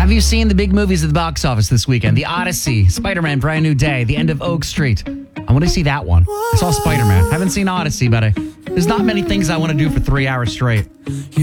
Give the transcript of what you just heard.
Have you seen the big movies at the box office this weekend? The Odyssey, Spider-Man, Brand New Day, The End of Oak Street. I want to see that one. I saw Spider-Man. Haven't seen Odyssey, but there's not many things I want to do for 3 hours straight.